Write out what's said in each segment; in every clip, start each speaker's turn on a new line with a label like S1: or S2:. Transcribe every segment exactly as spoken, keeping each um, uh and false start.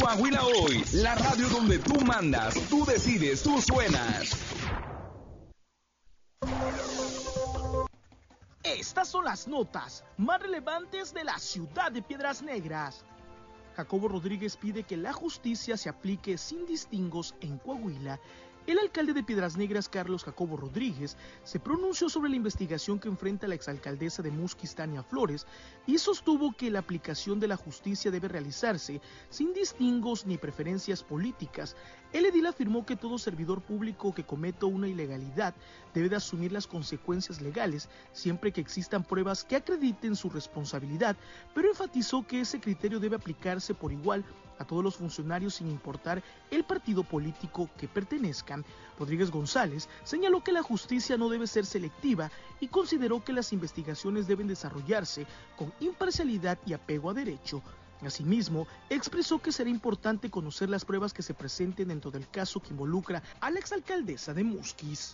S1: Coahuila Hoy, la radio donde tú mandas, tú decides, tú suenas.
S2: Estas son las notas más relevantes de la ciudad de Piedras Negras. Jacobo Rodríguez pide que la justicia se aplique sin distingos en Coahuila. El alcalde de Piedras Negras, Carlos Jacobo Rodríguez, se pronunció sobre la investigación que enfrenta la exalcaldesa de Musquis, Tania Flores, y sostuvo que la aplicación de la justicia debe realizarse sin distingos ni preferencias políticas. El edil afirmó que todo servidor público que cometa una ilegalidad debe de asumir las consecuencias legales siempre que existan pruebas que acrediten su responsabilidad, pero enfatizó que ese criterio debe aplicarse por igual a todos los funcionarios sin importar el partido político que pertenezcan. Rodríguez González señaló que la justicia no debe ser selectiva y consideró que las investigaciones deben desarrollarse con imparcialidad y apego a derecho. Asimismo, expresó que será importante conocer las pruebas que se presenten dentro del caso que involucra a la exalcaldesa de Musquis.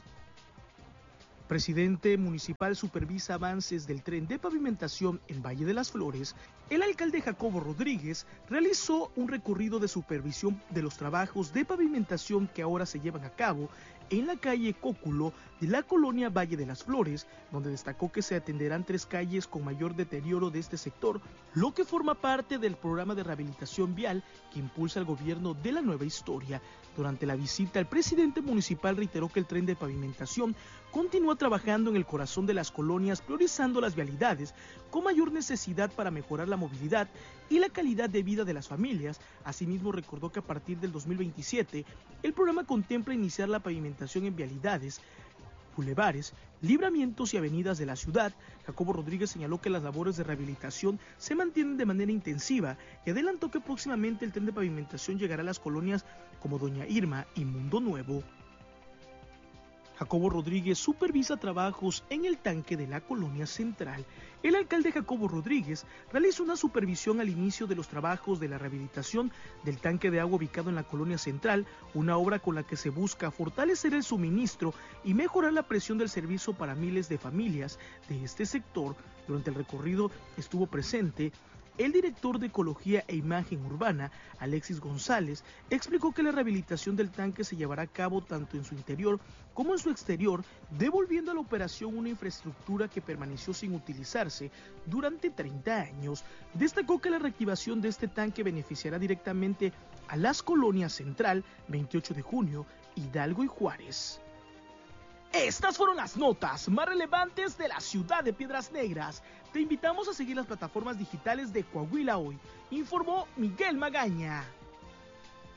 S2: Presidente municipal supervisa avances del tren de pavimentación en Valle de las Flores. El alcalde Jacobo Rodríguez realizó un recorrido de supervisión de los trabajos de pavimentación que ahora se llevan a cabo en la calle Cóculo de la colonia Valle de las Flores, donde destacó que se atenderán tres calles con mayor deterioro de este sector, lo que forma parte del programa de rehabilitación vial que impulsa el gobierno de la Nueva Historia. Durante la visita, el presidente municipal reiteró que el tren de pavimentación continúa trabajando en el corazón de las colonias, priorizando las vialidades con mayor necesidad para mejorar la movilidad y la calidad de vida de las familias. Asimismo, recordó que a partir del dos mil veintisiete, el programa contempla iniciar la pavimentación en vialidades, bulevares, libramientos y avenidas de la ciudad. Jacobo Rodríguez señaló que las labores de rehabilitación se mantienen de manera intensiva y adelantó que próximamente el tren de pavimentación llegará a las colonias como Doña Irma y Mundo Nuevo. Jacobo Rodríguez supervisa trabajos en el tanque de la colonia central. El alcalde Jacobo Rodríguez realizó una supervisión al inicio de los trabajos de la rehabilitación del tanque de agua ubicado en la colonia central, una obra con la que se busca fortalecer el suministro y mejorar la presión del servicio para miles de familias de este sector. Durante el recorrido estuvo presente el director de Ecología e Imagen Urbana, Alexis González, explicó que la rehabilitación del tanque se llevará a cabo tanto en su interior como en su exterior, devolviendo a la operación una infraestructura que permaneció sin utilizarse durante treinta años. Destacó que la reactivación de este tanque beneficiará directamente a las colonias Central, veintiocho de junio, Hidalgo y Juárez. Estas fueron las notas más relevantes de la ciudad de Piedras Negras. Te invitamos a seguir las plataformas digitales de Coahuila Hoy, informó Miguel Magaña.